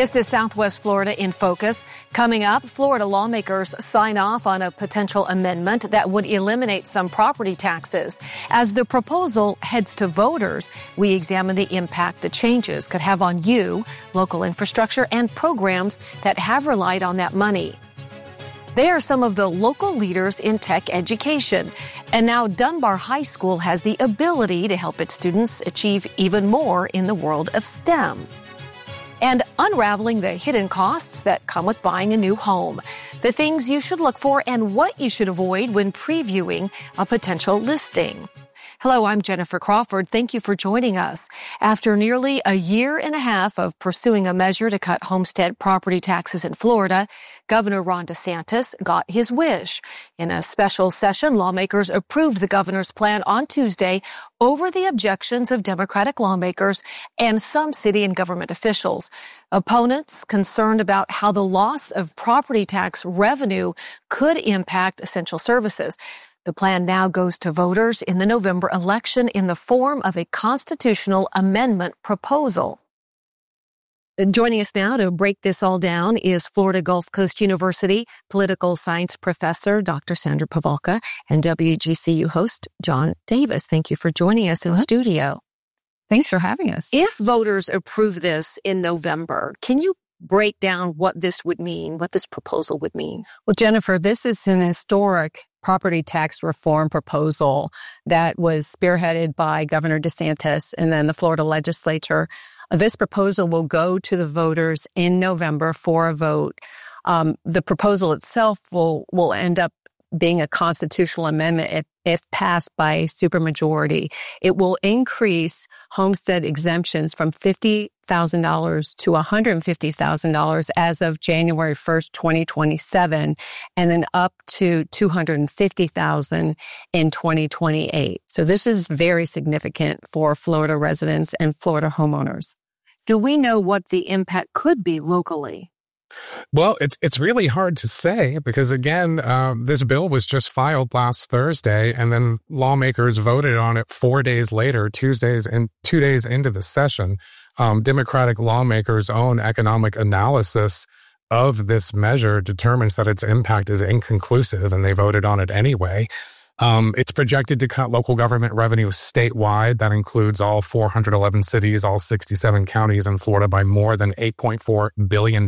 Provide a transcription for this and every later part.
This is Southwest Florida in Focus. Coming up, Florida lawmakers sign off on a potential amendment that would eliminate some property taxes. As the proposal heads to voters, we examine the impact the changes could have on you, local infrastructure, and programs that have relied on that money. They are some of the local leaders in tech education. And now Dunbar High School has the ability to help its students achieve even more in the world of STEM. And unraveling the hidden costs that come with buying a new home. The things you should look for and what you should avoid when previewing a potential listing. Hello, I'm Jennifer Crawford. Thank you for joining us. After nearly a year and a half of pursuing a measure to cut homestead property taxes in Florida, Governor Ron DeSantis got his wish. In a special session, lawmakers approved the governor's plan on Tuesday over the objections of Democratic lawmakers and some city and government officials. Opponents concerned about how the loss of property tax revenue could impact essential services. The plan now goes to voters in the November election in the form of a constitutional amendment proposal. Joining us now to break this all down is Florida Gulf Coast University political science professor Dr. Sandra Pavolka and WGCU host John Davis. Thank you for joining us in studio. Thanks for having us. If voters approve this in November, can you break down what this would mean, what this proposal would mean? Well, Jennifer, this is an historic property tax reform proposal that was spearheaded by Governor DeSantis and then the Florida legislature. This proposal will go to the voters in November for a vote. The proposal itself will end up being a constitutional amendment if passed by a supermajority. It will increase homestead exemptions from $50,000 to $150,000 as of January 1st, 2027, and then up to $250,000 in 2028. So this is very significant for Florida residents and Florida homeowners. Do we know what the impact could be locally? Well, it's really hard to say because, again, this bill was just filed last Thursday, and then lawmakers voted on it 4 days later, 2 days into the session. Democratic lawmakers' own economic analysis of this measure determines that its impact is inconclusive, and they voted on it anyway. It's projected to cut local government revenue statewide. That includes all 411 cities, all 67 counties in Florida by more than $8.4 billion.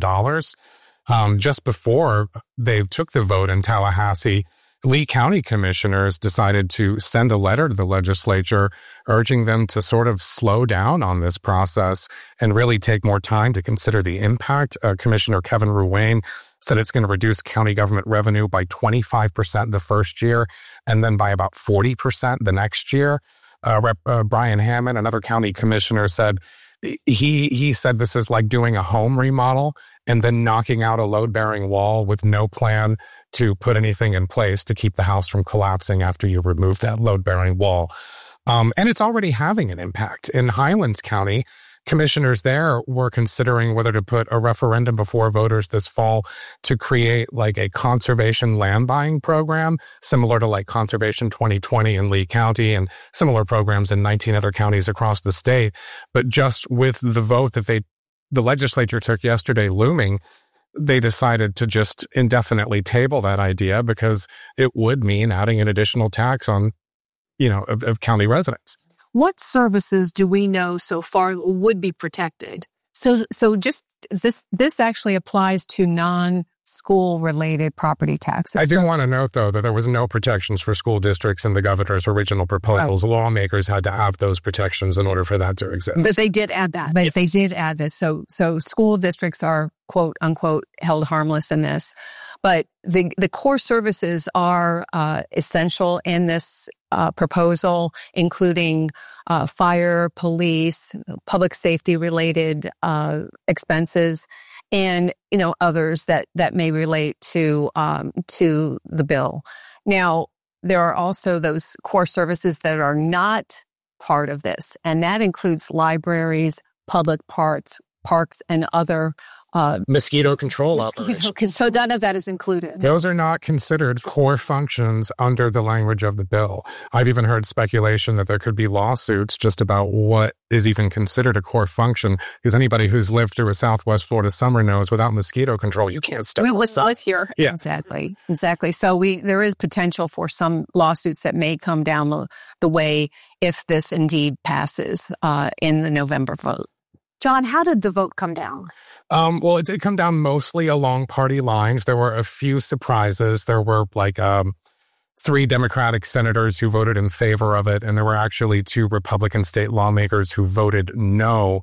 Just before they took the vote in Tallahassee, Lee County commissioners decided to send a letter to the legislature urging them to sort of slow down on this process and really take more time to consider the impact. Commissioner Kevin Ruane said it's going to reduce county government revenue by 25% the first year and then by about 40% the next year. Brian Hammond, another county commissioner, said he said this is like doing a home remodel and then knocking out a load-bearing wall with no plan to put anything in place to keep the house from collapsing after you remove that load-bearing wall. And it's already having an impact. In Highlands County, commissioners there were considering whether to put a referendum before voters this fall to create like a conservation land buying program, similar to like Conservation 2020 in Lee County and similar programs in 19 other counties across the state. But just with the vote that the legislature took yesterday looming, they decided to just indefinitely table that idea because it would mean adding an additional tax on, of county residents. What services do we know so far would be protected? So just this actually applies to non-school related property taxes. I do want to note, though, that there was no protections for school districts in the governor's original proposals. Oh. Lawmakers had to have those protections in order for that to exist. But they did add that. But yes. They did add this. So school districts are, quote unquote, held harmless in this. But the core services are essential in this proposal, including fire, police, public safety related expenses, and others that may relate to the bill. Now, there are also those core services that are not part of this, and that includes libraries, public parks, and other mosquito control operations. So none of that is included. Those are not considered core functions under the language of the bill. I've even heard speculation that there could be lawsuits just about what is even considered a core function, because anybody who's lived through a Southwest Florida summer knows without mosquito control, you can't step outside here. Yeah. Exactly. So there is potential for some lawsuits that may come down the way if this indeed passes in the November vote. John, how did the vote come down? Well, it did come down mostly along party lines. There were a few surprises. There were 3 Democratic senators who voted in favor of it, and there were actually 2 Republican state lawmakers who voted no.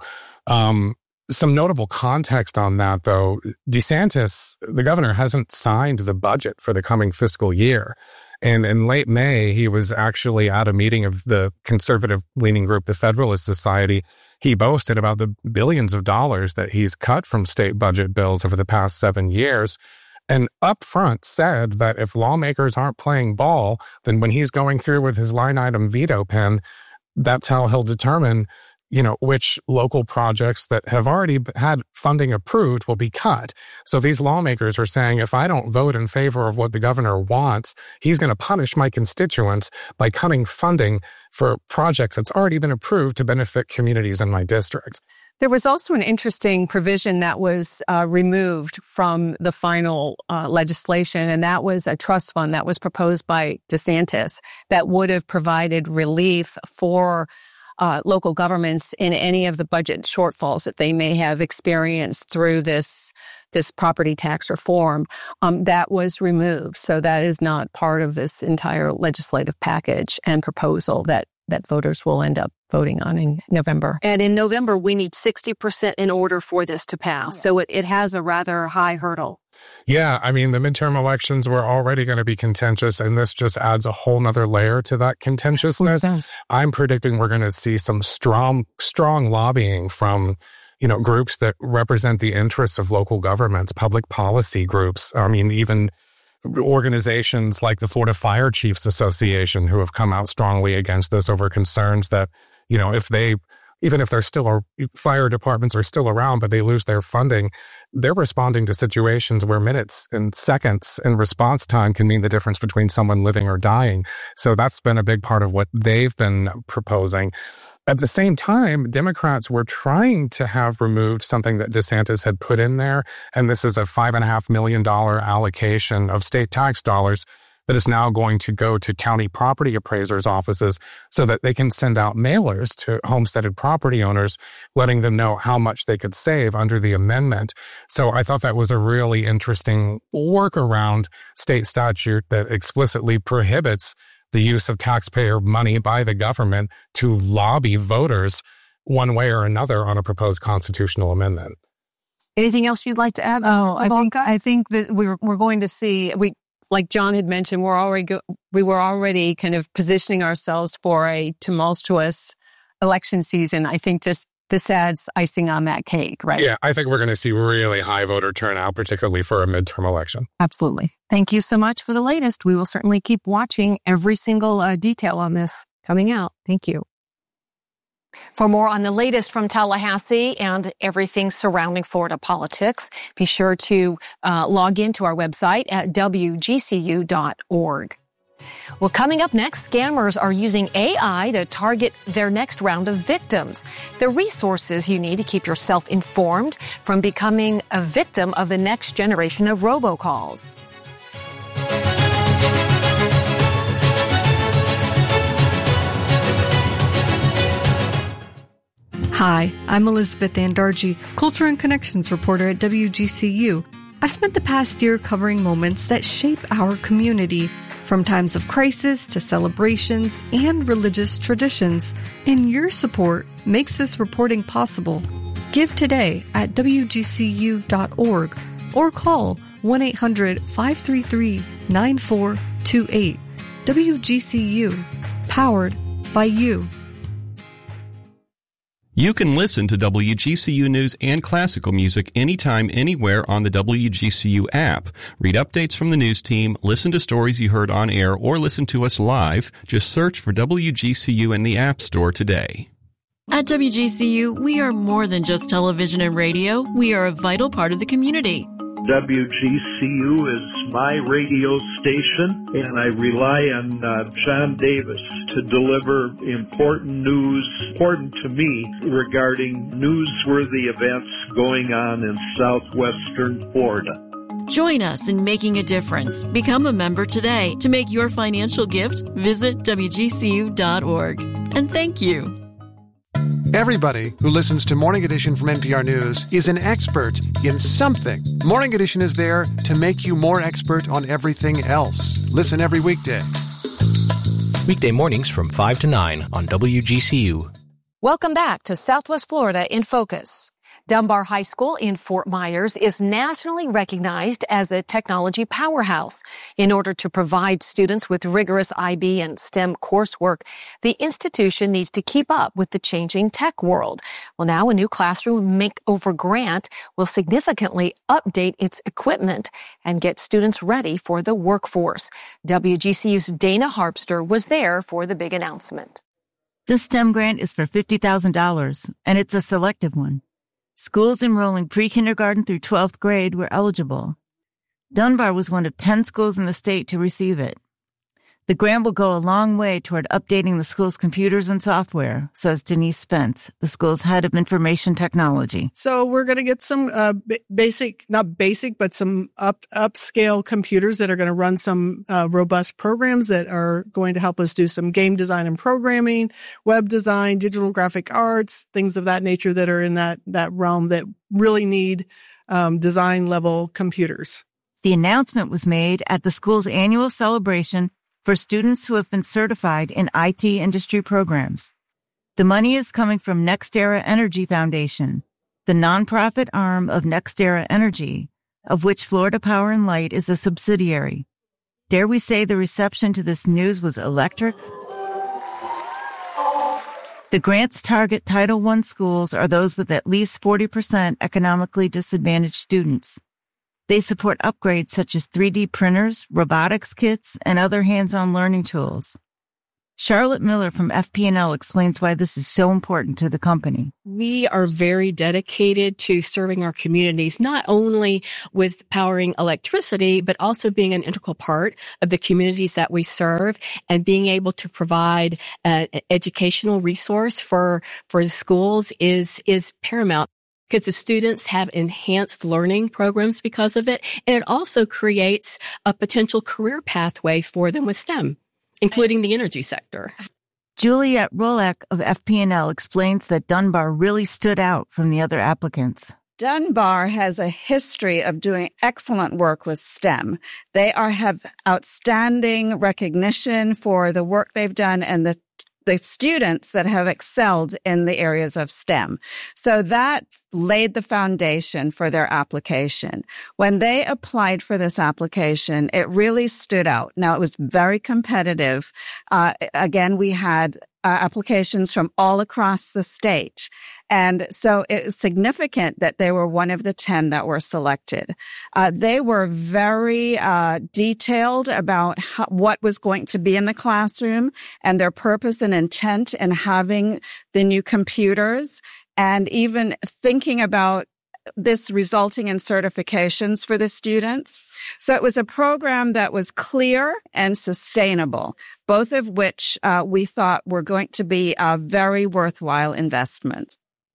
Some notable context on that, though, DeSantis, the governor, hasn't signed the budget for the coming fiscal year. And in late May, he was actually at a meeting of the conservative-leaning group, the Federalist Society. He boasted about the billions of dollars that he's cut from state budget bills over the past 7 years, and up front said that if lawmakers aren't playing ball, then when he's going through with his line item veto pen, that's how he'll determine, which local projects that have already had funding approved will be cut. So these lawmakers are saying, if I don't vote in favor of what the governor wants, he's going to punish my constituents by cutting funding for projects that's already been approved to benefit communities in my district. There was also an interesting provision that was removed from the final legislation, and that was a trust fund that was proposed by DeSantis that would have provided relief for local governments in any of the budget shortfalls that they may have experienced through this property tax reform. That was removed. So that is not part of this entire legislative package and proposal that voters will end up voting on in November. And in November, we need 60% in order for this to pass. Yes. So it has a rather high hurdle. Yeah, I mean, the midterm elections were already going to be contentious, and this just adds a whole nother layer to that contentiousness. I'm predicting we're going to see some strong lobbying from, groups that represent the interests of local governments, public policy groups. I mean, even organizations like the Florida Fire Chiefs Association, who have come out strongly against this over concerns that, even if they're still, fire departments are still around, but they lose their funding, they're responding to situations where minutes and seconds in response time can mean the difference between someone living or dying. So that's been a big part of what they've been proposing. At the same time, Democrats were trying to have removed something that DeSantis had put in there, and this is a $5.5 million allocation of state tax dollars that is now going to go to county property appraisers' offices so that they can send out mailers to homesteaded property owners, letting them know how much they could save under the amendment. So I thought that was a really interesting workaround state statute that explicitly prohibits the use of taxpayer money by the government to lobby voters one way or another on a proposed constitutional amendment. Anything else you'd like to add? I think that we're going to see, like John had mentioned, we were already kind of positioning ourselves for a tumultuous election season. I think this adds icing on that cake, right? Yeah, I think we're going to see really high voter turnout, particularly for a midterm election. Absolutely. Thank you so much for the latest. We will certainly keep watching every single detail on this coming out. Thank you. For more on the latest from Tallahassee and everything surrounding Florida politics, be sure to log into our website at wgcu.org. Well, coming up next, scammers are using AI to target their next round of victims. The resources you need to keep yourself informed from becoming a victim of the next generation of robocalls. Hi, I'm Elizabeth Andarji, Culture and Connections reporter at WGCU. I've spent the past year covering moments that shape our community, from times of crisis to celebrations and religious traditions. And your support makes this reporting possible. Give today at WGCU.org or call 1-800-533-9428. WGCU, powered by you. You can listen to WGCU news and classical music anytime, anywhere on the WGCU app. Read updates from the news team, listen to stories you heard on air, or listen to us live. Just search for WGCU in the App Store today. At WGCU, we are more than just television and radio. We are a vital part of the community. WGCU is my radio station, and I rely on John Davis to deliver important news, important to me, regarding newsworthy events going on in southwestern Florida. Join us in making a difference. Become a member today. To make your financial gift, visit WGCU.org. And thank you. Everybody who listens to Morning Edition from NPR News is an expert in something. Morning Edition is there to make you more expert on everything else. Listen every weekday. Weekday mornings from 5 to 9 on WGCU. Welcome back to Southwest Florida in Focus. Dunbar High School in Fort Myers is nationally recognized as a technology powerhouse. In order to provide students with rigorous IB and STEM coursework, the institution needs to keep up with the changing tech world. Well, now a new classroom makeover grant will significantly update its equipment and get students ready for the workforce. WGCU's Dana Harpster was there for the big announcement. This STEM grant is for $50,000, and it's a selective one. Schools enrolling pre-kindergarten through 12th grade were eligible. Dunbar was one of 10 schools in the state to receive it. The grant will go a long way toward updating the school's computers and software, says Denise Spence, the school's head of information technology. So we're going to get some some upscale computers that are going to run some robust programs that are going to help us do some game design and programming, web design, digital graphic arts, things of that nature that are in that realm that really need design level computers. The announcement was made at the school's annual celebration for students who have been certified in IT industry programs. The money is coming from NextEra Energy Foundation, the nonprofit arm of NextEra Energy, of which Florida Power and Light is a subsidiary. Dare we say the reception to this news was electric? The grant's target Title I schools are those with at least 40% economically disadvantaged students. They support upgrades such as 3D printers, robotics kits, and other hands-on learning tools. Charlotte Miller from FP&L explains why this is so important to the company. We are very dedicated to serving our communities, not only with powering electricity, but also being an integral part of the communities that we serve and being able to provide an educational resource for the schools is paramount. Because the students have enhanced learning programs because of it. And it also creates a potential career pathway for them with STEM, including the energy sector. Juliette Rolek of FP&L explains that Dunbar really stood out from the other applicants. Dunbar has a history of doing excellent work with STEM. They have outstanding recognition for the work they've done and the students that have excelled in the areas of STEM. So that laid the foundation for their application. When they applied for this application, it really stood out. Now, it was very competitive. Again, we had applications from all across the state. And so it was significant that they were one of the 10 that were selected. They were very detailed about what was going to be in the classroom and their purpose and intent in having the new computers, and even thinking about this resulting in certifications for the students. So it was a program that was clear and sustainable, both of which we thought were going to be very worthwhile investments.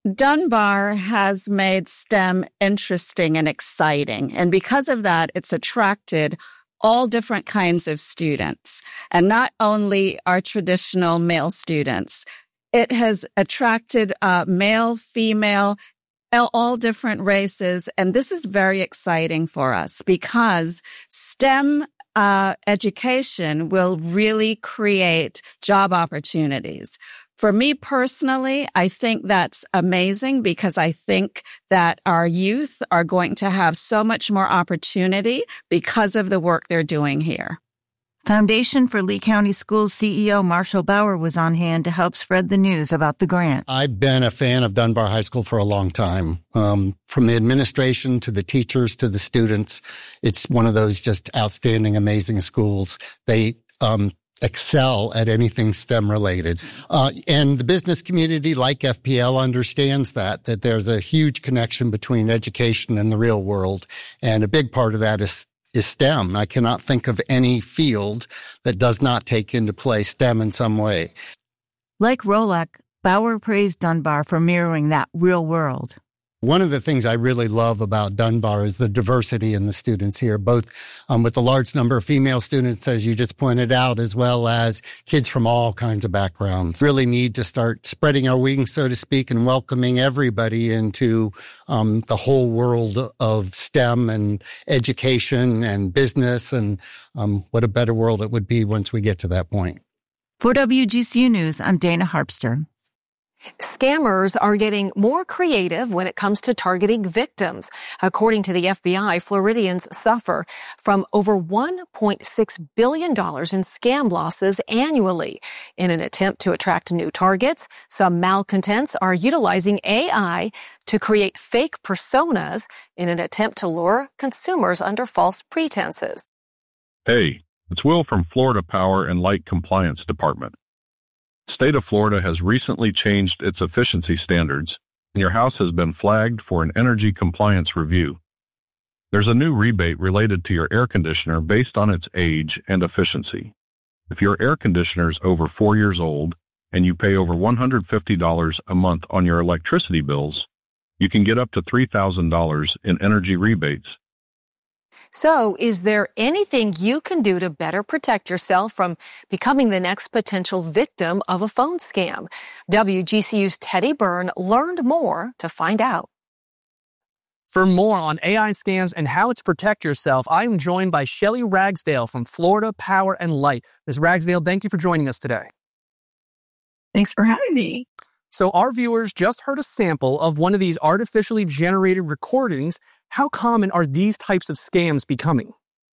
Dunbar has made STEM interesting and exciting, and because of that, it's attracted all different kinds of students, and not only our traditional male students. It has attracted male, female, all different races, and this is very exciting for us because STEM education will really create job opportunities. For me personally, I think that's amazing because I think that our youth are going to have so much more opportunity because of the work they're doing here. Foundation for Lee County Schools CEO Marshall Bauer was on hand to help spread the news about the grant. I've been a fan of Dunbar High School for a long time. From the administration to the teachers to the students, it's one of those just outstanding, amazing schools. They excel at anything STEM related. And the business community, like FPL, understands that there's a huge connection between education and the real world. And a big part of that is STEM. I cannot think of any field that does not take into play STEM in some way. Like Rolac, Bauer praised Dunbar for mirroring that real world. One of the things I really love about Dunbar is the diversity in the students here, both with the large number of female students, as you just pointed out, as well as kids from all kinds of backgrounds. Really need to start spreading our wings, so to speak, and welcoming everybody into the whole world of STEM and education and business, and what a better world it would be once we get to that point. For WGCU News, I'm Dana Harpster. Scammers are getting more creative when it comes to targeting victims. According to the FBI, Floridians suffer from over $1.6 billion in scam losses annually. In an attempt to attract new targets, some malcontents are utilizing AI to create fake personas in an attempt to lure consumers under false pretenses. Hey, it's Will from Florida Power and Light Compliance Department. State of Florida has recently changed its efficiency standards, and your house has been flagged for an energy compliance review. There's a new rebate related to your air conditioner based on its age and efficiency. If your air conditioner is over 4 years old and you pay over $150 a month on your electricity bills, you can get up to $3,000 in energy rebates. So, is there anything you can do to better protect yourself from becoming the next potential victim of a phone scam? WGCU's Teddy Byrne learned more to find out. For more on AI scams and how to protect yourself, I am joined by Shelly Ragsdale from Florida Power and Light. Ms. Ragsdale, thank you for joining us today. Thanks for having me. So our viewers just heard a sample of one of these artificially generated recordings. How common are these types of scams becoming?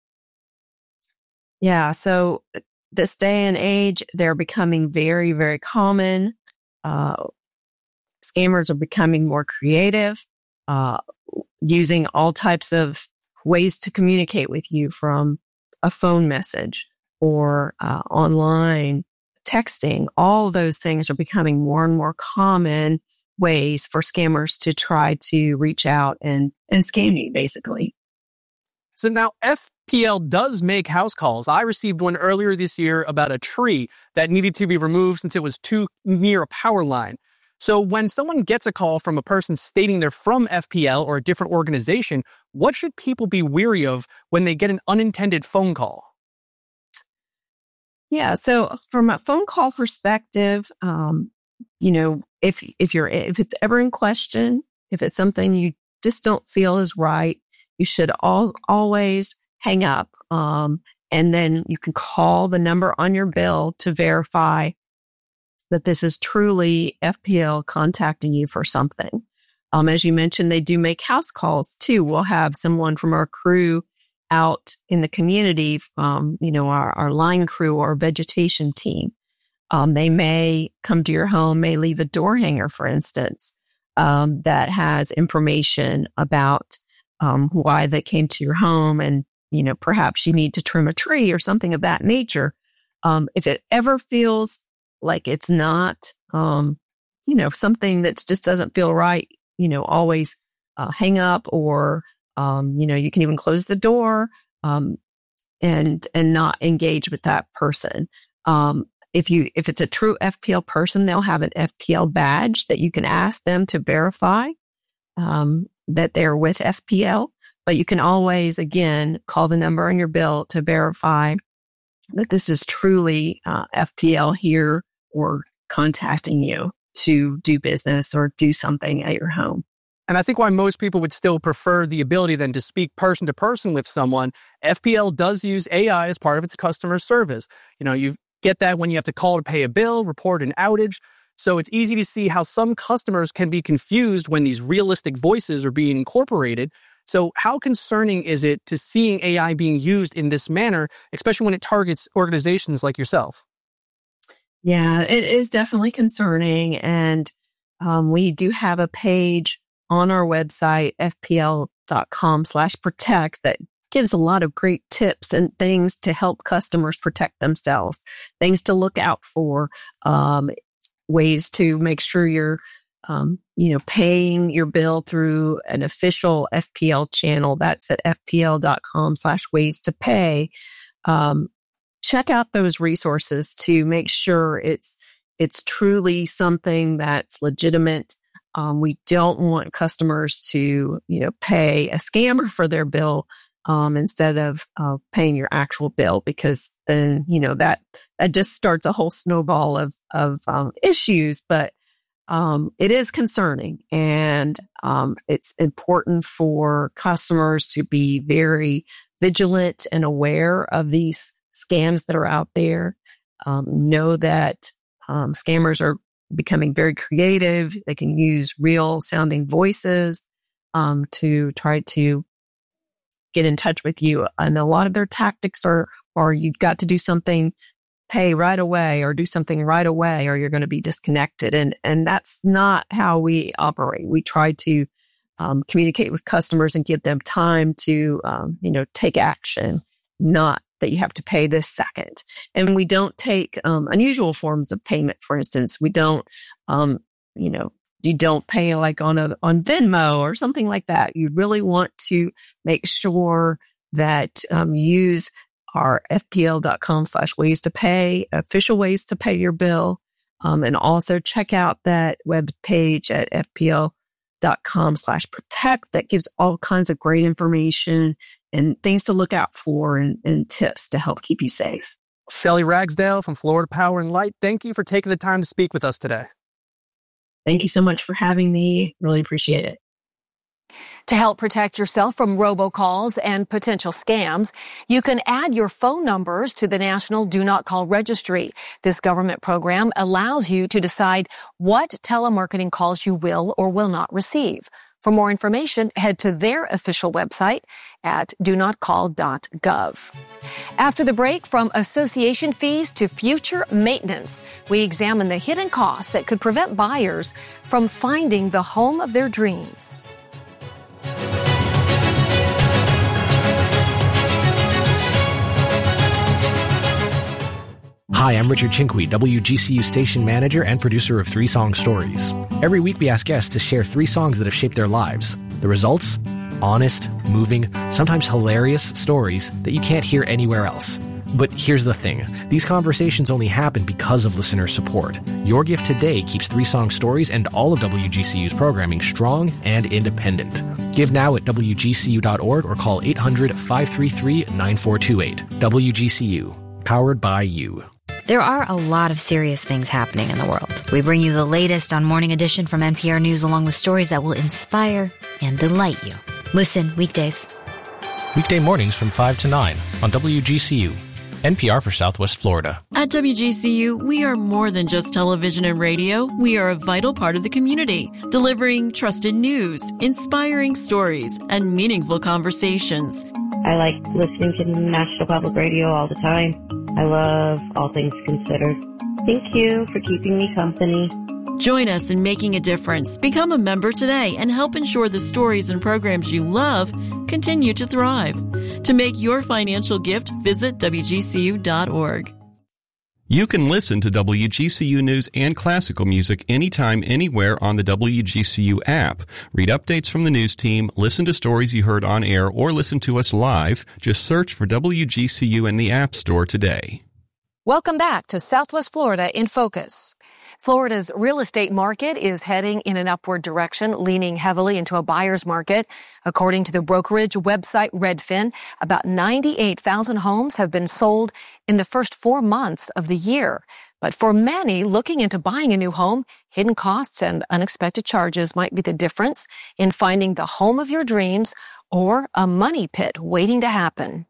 Yeah, so this day and age, they're becoming very, very common. Scammers are becoming more creative, using all types of ways to communicate with you, from a phone message or online texting. All those things are becoming more and more common ways for scammers to try to reach out and scam you, basically. So now FPL does make house calls. I received one earlier this year about a tree that needed to be removed since it was too near a power line. So when someone gets a call from a person stating they're from FPL or a different organization, what should people be wary of when they get an unintended phone call? Yeah, so from a phone call perspective, if it's ever in question, if it's something you just don't feel is right, you should always hang up. And then you can call the number on your bill to verify that this is truly FPL contacting you for something. As you mentioned, they do make house calls too. We'll have someone from our crew out in the community, our line crew or vegetation team. They may come to your home, may leave a door hanger, for instance, that has information about why they came to your home, and perhaps you need to trim a tree or something of that nature. If it ever feels like it's not, something that just doesn't feel right, always hang up, or you can even close the door and not engage with that person. If it's a true FPL person, they'll have an FPL badge that you can ask them to verify that they're with FPL. But you can always, again, call the number on your bill to verify that this is truly FPL here or contacting you to do business or do something at your home. And I think why most people would still prefer the ability then to speak person to person with someone, FPL does use AI as part of its customer service. You get that when you have to call to pay a bill, report an outage. So it's easy to see how some customers can be confused when these realistic voices are being incorporated. So how concerning is it to seeing AI being used in this manner, especially when it targets organizations like yourself? Yeah, it is definitely concerning. And we do have a page on our website, fpl.com/protect, that gives a lot of great tips and things to help customers protect themselves, things to look out for, ways to make sure you're, paying your bill through an official FPL channel. That's at fpl.com/ways to pay. Check out those resources to make sure it's truly something that's legitimate. We don't want customers to, pay a scammer for their bill, instead of, paying your actual bill, because then, that just starts a whole snowball of issues. But, it is concerning, and, it's important for customers to be very vigilant and aware of these scams that are out there. Know that, scammers are becoming very creative. They can use real sounding voices, to try to get in touch with you. And a lot of their tactics are you've got to do something, pay right away, or do something right away, or you're going to be disconnected. And that's not how we operate. We try to, communicate with customers and give them time to, take action, not that you have to pay this second. And we don't take, unusual forms of payment. For instance, we don't, you don't pay like on Venmo or something like that. You really want to make sure that, use our fpl.com/ways to pay, official ways to pay your bill. And also check out that web page at fpl.com/protect that gives all kinds of great information and things to look out for and tips to help keep you safe. Shelly Ragsdale from Florida Power and Light, thank you for taking the time to speak with us today. Thank you so much for having me. Really appreciate it. To help protect yourself from robocalls and potential scams, you can add your phone numbers to the National Do Not Call Registry. This government program allows you to decide what telemarketing calls you will or will not receive. For more information, head to their official website at donotcall.gov. After the break, from association fees to future maintenance, we examine the hidden costs that could prevent buyers from finding the home of their dreams. Hi, I'm Richard Chinqui, WGCU station manager and producer of 3 Song Stories. Every week we ask guests to share 3 songs that have shaped their lives. The results? Honest, moving, sometimes hilarious stories that you can't hear anywhere else. But here's the thing. These conversations only happen because of listener support. Your gift today keeps 3 Song Stories and all of WGCU's programming strong and independent. Give now at WGCU.org or call 800-533-9428. WGCU. Powered by you. There are a lot of serious things happening in the world. We bring you the latest on Morning Edition from NPR News, along with stories that will inspire and delight you. Listen weekdays. Weekday mornings from 5 to 9 on WGCU. NPR for Southwest Florida. At WGCU, we are more than just television and radio. We are a vital part of the community, delivering trusted news, inspiring stories, and meaningful conversations. I like listening to National Public Radio all the time. I love All Things Considered. Thank you for keeping me company. Join us in making a difference. Become a member today and help ensure the stories and programs you love continue to thrive. To make your financial gift, visit WGCU.org. You can listen to WGCU News and classical music anytime, anywhere on the WGCU app. Read updates from the news team, listen to stories you heard on air, or listen to us live. Just search for WGCU in the App Store today. Welcome back to Southwest Florida in Focus. Florida's real estate market is heading in an upward direction, leaning heavily into a buyer's market. According to the brokerage website Redfin, about 98,000 homes have been sold in the first 4 months of the year. But for many looking into buying a new home, hidden costs and unexpected charges might be the difference in finding the home of your dreams or a money pit waiting to happen.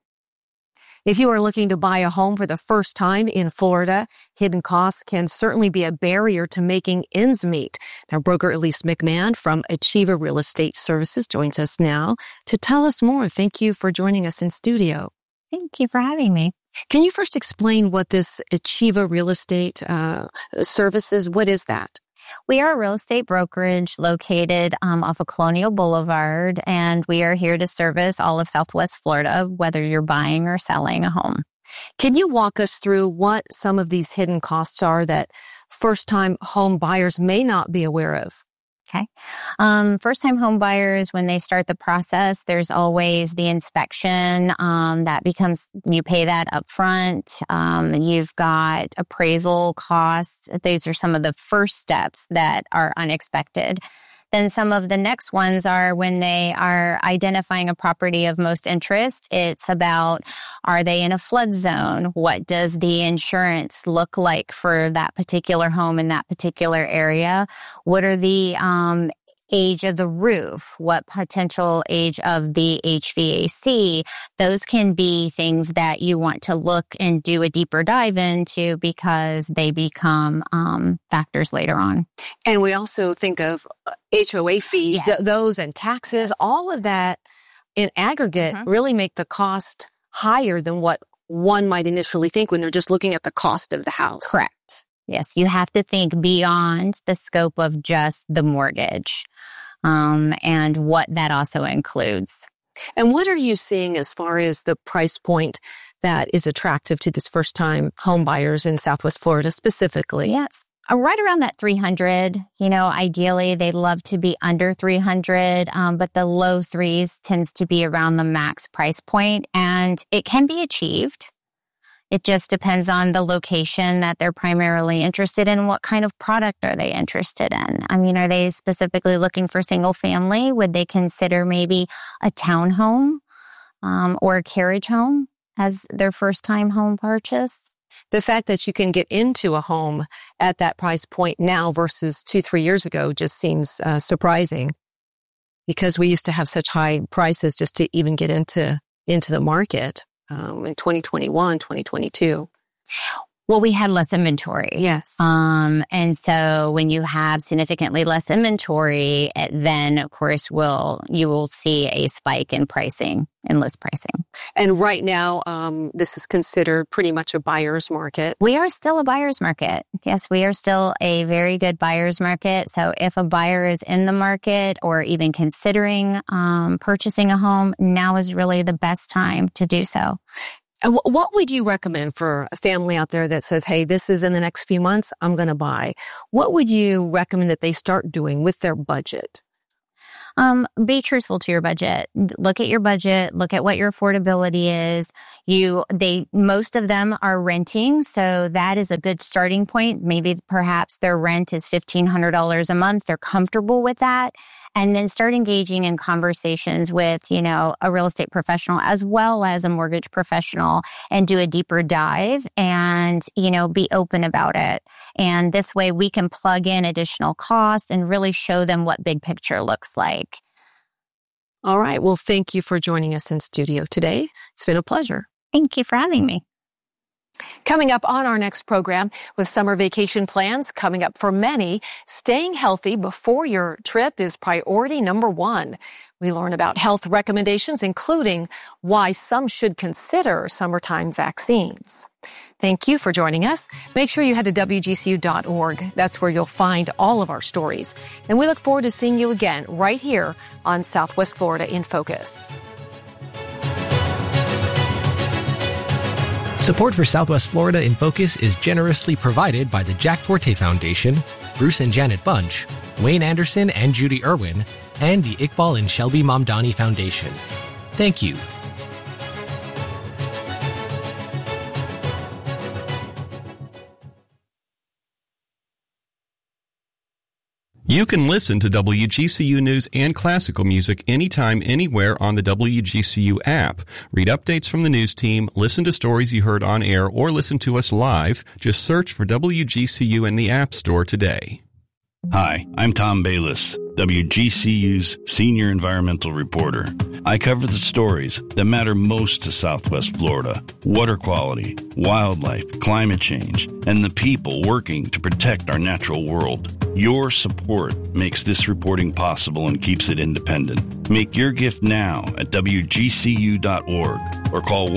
If you are looking to buy a home for the first time in Florida, hidden costs can certainly be a barrier to making ends meet. Now, broker Elise McMahon from Achieva Real Estate Services joins us now to tell us more. Thank you for joining us in studio. Thank you for having me. Can you first explain what this Achieva Real Estate Services, what is that? We are a real estate brokerage located off of Colonial Boulevard, and we are here to service all of Southwest Florida, whether you're buying or selling a home. Can you walk us through what some of these hidden costs are that first-time home buyers may not be aware of? Okay. First-time home buyers, when they start the process, there's always the inspection. That becomes, you pay that up front. You've got appraisal costs. These are some of the first steps that are unexpected. Then some of the next ones are when they are identifying a property of most interest. It's about, are they in a flood zone? What does the insurance look like for that particular home in that particular area? What are the age of the roof? What potential age of the HVAC? Those can be things that you want to look and do a deeper dive into because they become factors later on. And we also think of HOA fees, Yes. Those and taxes, all of that in aggregate really make the cost higher than what one might initially think when they're just looking at the cost of the house. Correct. Yes, you have to think beyond the scope of just the mortgage and what that also includes. And what are you seeing as far as the price point that is attractive to this first-time home buyers in Southwest Florida specifically? Yes. Right around that 300, ideally they'd love to be under 300, but the low threes tends to be around the max price point, and it can be achieved. It just depends on the location that they're primarily interested in. What kind of product are they interested in? I mean, are they specifically looking for single family? Would they consider maybe a townhome or a carriage home as their first time home purchase? The fact that you can get into a home at that price point now versus 2-3 years ago just seems surprising, because we used to have such high prices just to even get into the market in 2021, 2022. Well, we had less inventory. Yes. And so when you have significantly less inventory, then of course you will see a spike in pricing and list pricing. And right now, this is considered pretty much a buyer's market. We are still a buyer's market. Yes, we are still a very good buyer's market. So if a buyer is in the market or even considering purchasing a home, now is really the best time to do so. And what would you recommend for a family out there that says, hey, this is in the next few months, I'm going to buy? What would you recommend that they start doing with their budget? Be truthful to your budget. Look at your budget. Look at what your affordability is. Most of them are renting, so that is a good starting point. Maybe perhaps their rent is $1,500 a month. They're comfortable with that. And then start engaging in conversations with, a real estate professional as well as a mortgage professional, and do a deeper dive and, be open about it. And this way we can plug in additional costs and really show them what big picture looks like. All right. Well, thank you for joining us in studio today. It's been a pleasure. Thank you for having me. Coming up on our next program, with summer vacation plans coming up for many, staying healthy before your trip is priority number one. We learn about health recommendations, including why some should consider summertime vaccines. Thank you for joining us. Make sure you head to WGCU.org. That's where you'll find all of our stories. And we look forward to seeing you again right here on Southwest Florida in Focus. Support for Southwest Florida in Focus is generously provided by the Jack Forte Foundation, Bruce and Janet Bunch, Wayne Anderson and Judy Irwin, and the Iqbal and Shelby Mamdani Foundation. Thank you. You can listen to WGCU News and classical music anytime, anywhere on the WGCU app. Read updates from the news team, listen to stories you heard on air, or listen to us live. Just search for WGCU in the App Store today. Hi, I'm Tom Bayless, WGCU's senior environmental reporter. I cover the stories that matter most to Southwest Florida: water quality, wildlife, climate change, and the people working to protect our natural world. Your support makes this reporting possible and keeps it independent. Make your gift now at WGCU.org or call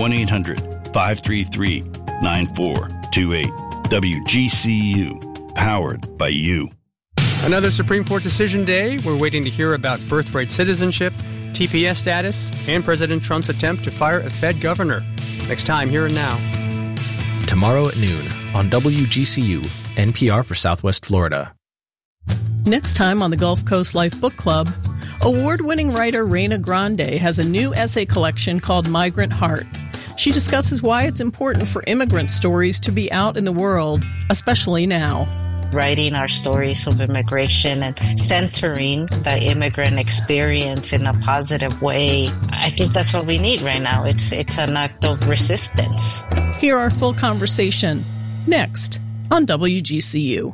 1-800-533-9428. WGCU, powered by you. Another Supreme Court decision day. We're waiting to hear about birthright citizenship, TPS status, and President Trump's attempt to fire a Fed governor. Next time, Here and Now. Tomorrow at noon on WGCU, NPR for Southwest Florida. Next time on the Gulf Coast Life Book Club, award-winning writer Raina Grande has a new essay collection called Migrant Heart. She discusses why it's important for immigrant stories to be out in the world, especially now. Writing our stories of immigration and centering the immigrant experience in a positive way. I think that's what we need right now. It's an act of resistance. Hear our full conversation next on WGCU.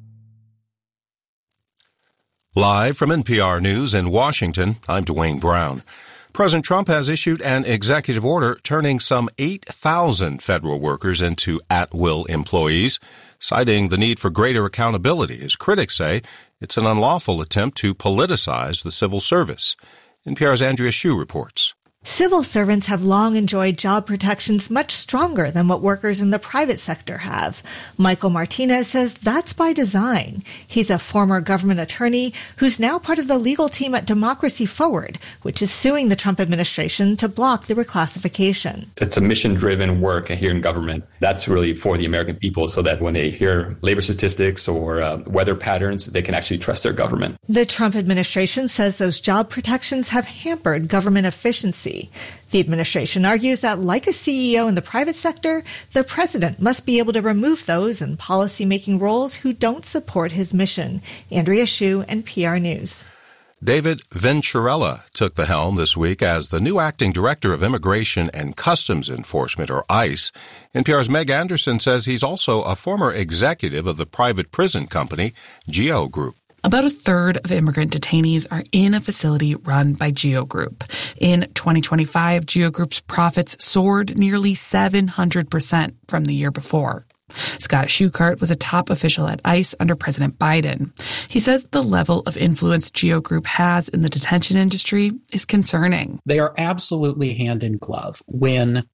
Live from NPR News in Washington, I'm Dwayne Brown. President Trump has issued an executive order turning some 8,000 federal workers into at-will employees, citing the need for greater accountability. As critics say, it's an unlawful attempt to politicize the civil service. NPR's Andrea Hsu reports. Civil servants have long enjoyed job protections much stronger than what workers in the private sector have. Michael Martinez says that's by design. He's a former government attorney who's now part of the legal team at Democracy Forward, which is suing the Trump administration to block the reclassification. It's a mission-driven work here in government. That's really for the American people so that when they hear labor statistics or weather patterns, they can actually trust their government. The Trump administration says those job protections have hampered government efficiency. The administration argues that, like a CEO in the private sector, the president must be able to remove those in policymaking roles who don't support his mission. Andrea Hsu, NPR News. David Venturella took the helm this week as the new acting director of Immigration and Customs Enforcement, or ICE. NPR's Meg Anderson says he's also a former executive of the private prison company, GEO Group. About a third of immigrant detainees are in a facility run by GEO Group. In 2025, GEO Group's profits soared nearly 700% from the year before. Scott Schuchart was a top official at ICE under President Biden. He says the level of influence GEO Group has in the detention industry is concerning. They are absolutely hand in glove. When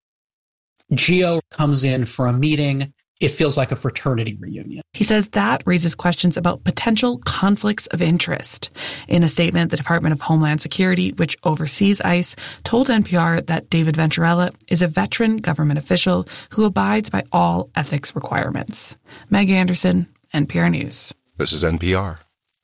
GEO comes in for a meeting, it feels like a fraternity reunion. He says that raises questions about potential conflicts of interest. In a statement, the Department of Homeland Security, which oversees ICE, told NPR that David Venturella is a veteran government official who abides by all ethics requirements. Meg Anderson, NPR News. This is NPR.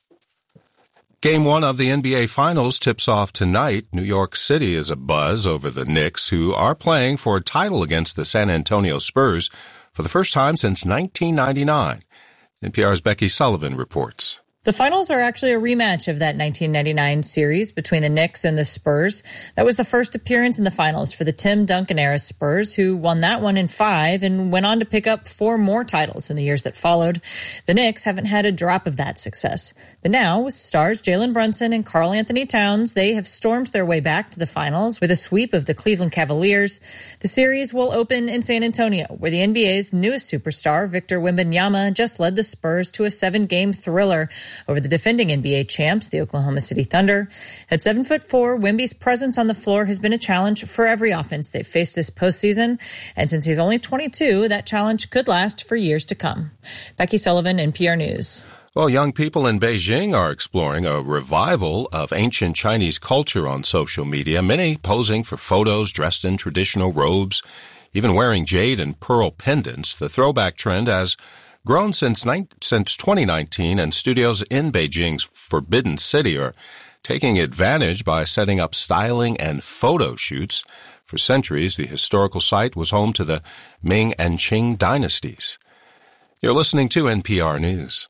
Game 1 of the NBA Finals tips off tonight. New York City is abuzz over the Knicks, who are playing for a title against the San Antonio Spurs for the first time since 1999. NPR's Becky Sullivan reports. The finals are actually a rematch of that 1999 series between the Knicks and the Spurs. That was the first appearance in the finals for the Tim Duncan-era Spurs, who won that one in 5 and went on to pick up 4 more titles in the years that followed. The Knicks haven't had a drop of that success. But now, with stars Jalen Brunson and Karl Anthony Towns, they have stormed their way back to the finals with a sweep of the Cleveland Cavaliers. The series will open in San Antonio, where the NBA's newest superstar, Victor Wembanyama, just led the Spurs to a 7-game thriller over the defending NBA champs, the Oklahoma City Thunder. At 7'4", Wemby's presence on the floor has been a challenge for every offense they've faced this postseason. And since he's only 22, that challenge could last for years to come. Becky Sullivan, NPR News. Well, young people in Beijing are exploring a revival of ancient Chinese culture on social media, many posing for photos dressed in traditional robes, even wearing jade and pearl pendants. The throwback trend has grown since 2019, and studios in Beijing's Forbidden City are taking advantage by setting up styling and photo shoots. For centuries, the historical site was home to the Ming and Qing dynasties. You're listening to NPR News.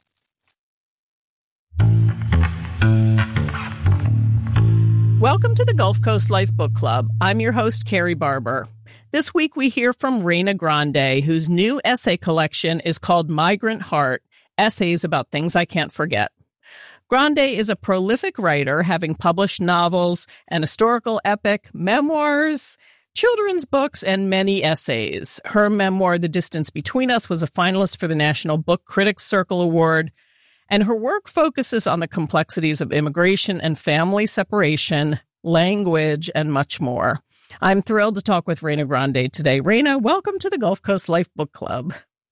Welcome to the Gulf Coast Life Book Club. I'm your host, Carrie Barber. This week, we hear from Raina Grande, whose new essay collection is called Migrant Heart, Essays About Things I Can't Forget. Grande is a prolific writer, having published novels, an historical epic, memoirs, children's books, and many essays. Her memoir, The Distance Between Us, was a finalist for the National Book Critics Circle Award, and her work focuses on the complexities of immigration and family separation, language, and much more. I'm thrilled to talk with Raina Grande today. Raina, welcome to the Gulf Coast Life Book Club.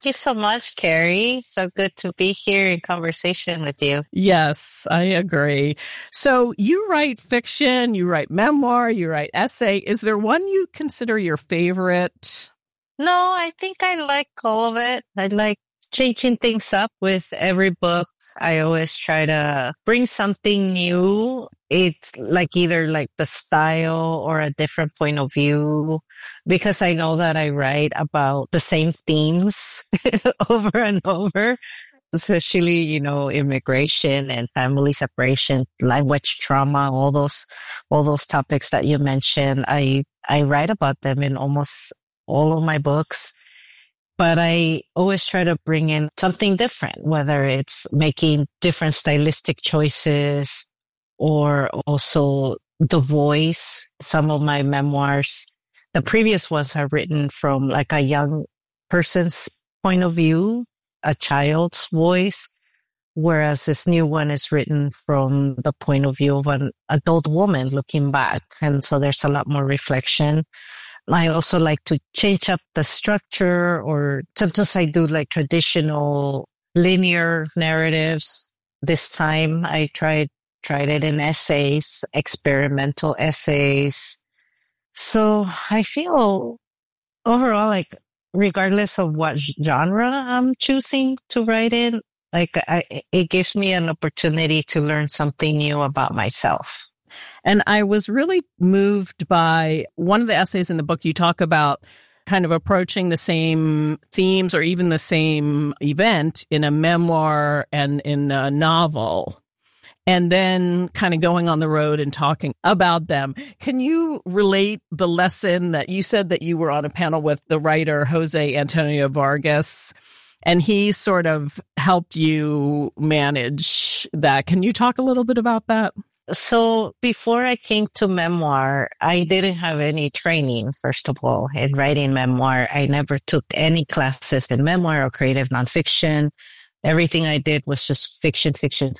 Thank you so much, Carrie. So good to be here in conversation with you. Yes, I agree. So you write fiction, you write memoir, you write essay. Is there one you consider your favorite? No, I think I like all of it. I like changing things up with every book. I always try to bring something new. It's like either like the style or a different point of view, because I know that I write about the same themes over and over, especially, you know, immigration and family separation, language trauma, all those topics that you mentioned. I write about them in almost all of my books. But I always try to bring in something different, whether it's making different stylistic choices or also the voice. Some of my memoirs, the previous ones are written from like a young person's point of view, a child's voice, whereas this new one is written from the point of view of an adult woman looking back. And so there's a lot more reflection. I also like to change up the structure, or sometimes I do like traditional linear narratives. This time I tried it in essays, experimental essays. So I feel overall like regardless of what genre I'm choosing to write in, like it gives me an opportunity to learn something new about myself. And I was really moved by one of the essays in the book. You talk about kind of approaching the same themes or even the same event in a memoir and in a novel, and then kind of going on the road and talking about them. Can you relate the lesson that you said that you were on a panel with the writer Jose Antonio Vargas, and he sort of helped you manage that? Can you talk a little bit about that? So before I came to memoir, I didn't have any training, first of all, in writing memoir. I never took any classes in memoir or creative nonfiction. Everything I did was just fiction.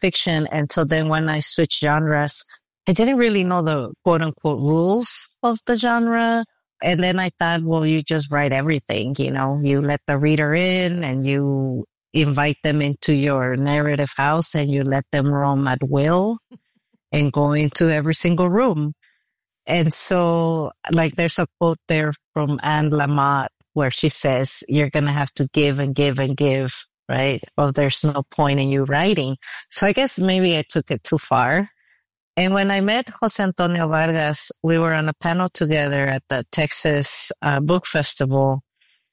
And so then when I switched genres, I didn't really know the quote unquote rules of the genre. And then I thought, well, you just write everything, you know, you let the reader in and you invite them into your narrative house and you let them roam at will. And go into every single room. And so, like, there's a quote there from Anne Lamott where she says, you're going to have to give and give and give, right? Or there's no point in you writing. So I guess maybe I took it too far. And when I met Jose Antonio Vargas, we were on a panel together at the Texas Book Festival.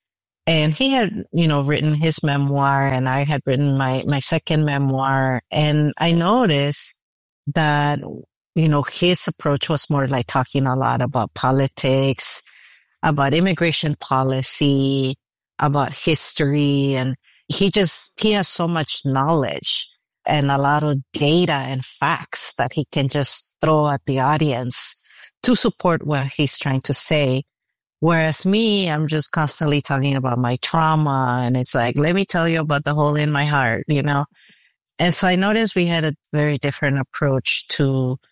And he had, you know, written his memoir and I had written my second memoir. And I noticed that, you know, his approach was more like talking a lot about politics, about immigration policy, about history. And he has so much knowledge and a lot of data and facts that he can just throw at the audience to support what he's trying to say. Whereas me, I'm just constantly talking about my trauma. And it's like, let me tell you about the hole in my heart, you know? And so I noticed we had a very different approach to